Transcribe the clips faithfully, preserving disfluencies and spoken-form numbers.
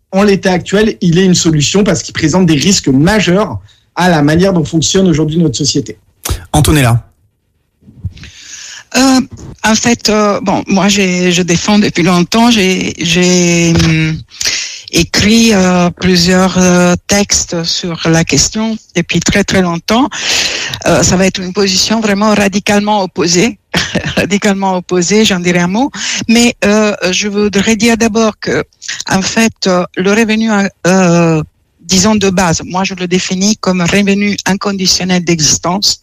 en l'état actuel, il est une solution parce qu'il présente des risques majeurs à la manière dont fonctionne aujourd'hui notre société. Antonella. Euh, en fait, euh, bon, moi, j'ai, je défends depuis longtemps. J'ai, j'ai hum, écrit euh, plusieurs euh, textes sur la question depuis très très longtemps. Euh, ça va être une position vraiment radicalement opposée, radicalement opposée. J'en dirai un mot, mais euh, je voudrais dire d'abord que, en fait, euh, le revenu, euh, disons de base, moi je le définis comme revenu inconditionnel d'existence.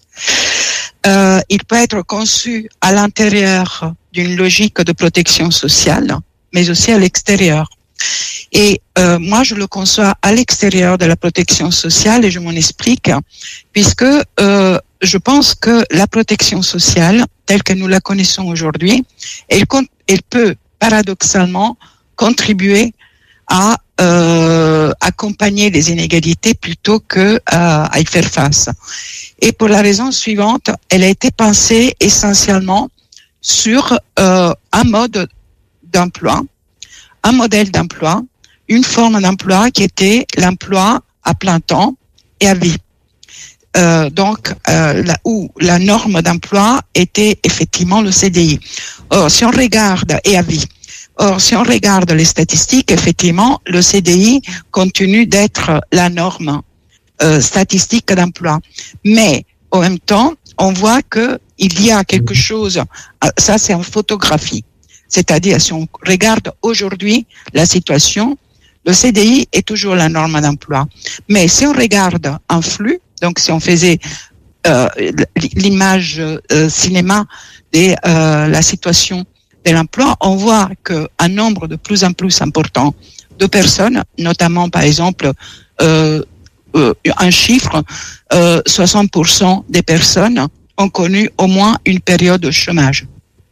Euh, il peut être conçu à l'intérieur d'une logique de protection sociale, mais aussi à l'extérieur. Et euh, moi, je le conçois à l'extérieur de la protection sociale et je m'en explique, puisque euh, je pense que la protection sociale, telle que nous la connaissons aujourd'hui, elle, elle peut paradoxalement contribuer à euh, accompagner les inégalités plutôt que à, à y faire face. Et pour la raison suivante, elle a été pensée essentiellement sur euh, un mode d'emploi, un modèle d'emploi, une forme d'emploi qui était l'emploi à plein temps et à vie. Euh, donc, euh, là où la norme d'emploi était effectivement le C D I. Or, si on regarde, et à vie. Or, si on regarde les statistiques, effectivement, le C D I continue d'être la norme euh, statistique d'emploi. Mais, en même temps, on voit que il y a quelque chose, ça c'est en photographie. C'est-à-dire, si on regarde aujourd'hui la situation, le C D I est toujours la norme d'emploi. Mais si on regarde en flux, donc si on faisait euh, l'image euh, cinéma de euh, la situation de l'emploi, on voit qu'un nombre de plus en plus important de personnes, notamment par exemple euh, euh, un chiffre, euh, soixante pour cent des personnes ont connu au moins une période de chômage.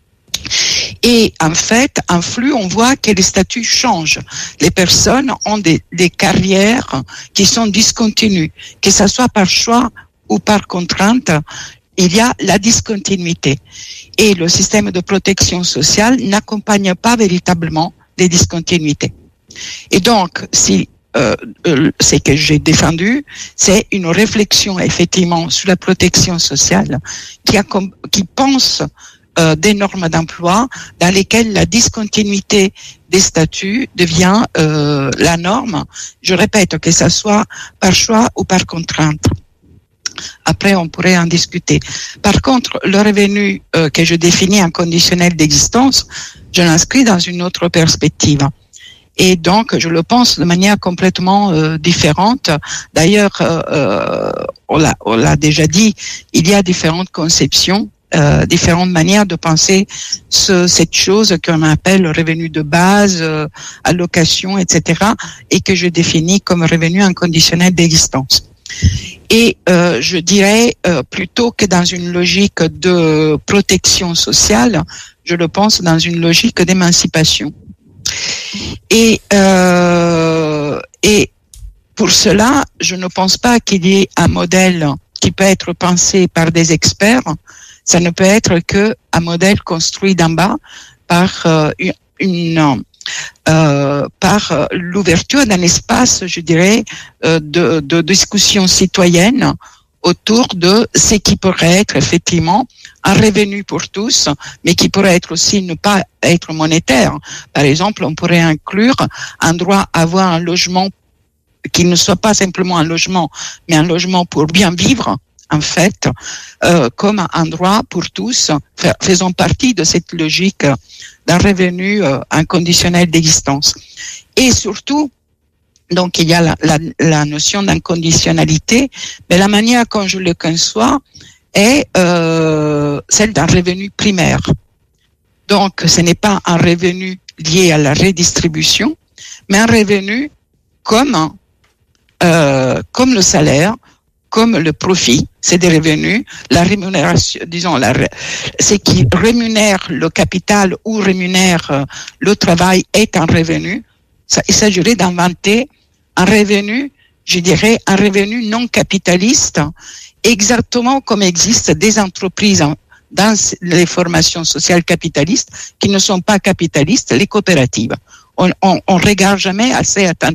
Et en fait, en flux, on voit que les statuts changent. Les personnes ont des, des carrières qui sont discontinues, que ce soit par choix ou par contrainte. Il y a la discontinuité. Et le système de protection sociale n'accompagne pas véritablement les discontinuités. Et donc, si euh, euh, ce que j'ai défendu, c'est une réflexion effectivement sur la protection sociale qui, a, qui pense Euh, des normes d'emploi dans lesquelles la discontinuité des statuts devient euh, la norme. Je répète, que ça soit par choix ou par contrainte. Après, on pourrait en discuter. Par contre, le revenu euh, que je définis en conditionnel d'existence, je l'inscris dans une autre perspective. Et donc, je le pense de manière complètement euh, différente. D'ailleurs, euh, euh, on l'a, on l'a déjà dit, il y a différentes conceptions. Euh, différentes manières de penser ce, cette chose qu'on appelle le revenu de base, euh, allocation, et cetera, et que je définis comme revenu inconditionnel d'existence. Et euh, je dirais euh, plutôt que dans une logique de protection sociale, je le pense dans une logique d'émancipation. Et euh, et pour cela, je ne pense pas qu'il y ait un modèle qui peut être pensé par des experts. Ça ne peut être que un modèle construit d'en bas par euh, une euh, par l'ouverture d'un espace, je dirais, euh, de, de discussion citoyenne autour de ce qui pourrait être effectivement un revenu pour tous, mais qui pourrait être aussi ne pas être monétaire. Par exemple, on pourrait inclure un droit à avoir un logement qui ne soit pas simplement un logement, mais un logement pour bien vivre, en fait, euh, comme un droit pour tous, faisant partie de cette logique d'un revenu euh, inconditionnel d'existence. Et surtout, donc il y a la, la, la notion d'inconditionnalité, mais la manière dont je le conçois est euh, celle d'un revenu primaire. Donc ce n'est pas un revenu lié à la redistribution, mais un revenu comme, euh, comme le salaire, comme le profit, c'est des revenus, la rémunération, disons, la, ce qui rémunère le capital ou rémunère euh, le travail est un revenu. Ça, il s'agirait d'inventer un revenu, je dirais, un revenu non capitaliste, exactement comme existent des entreprises dans les formations sociales capitalistes qui ne sont pas capitalistes, les coopératives. On, on, on regarde jamais assez attentivement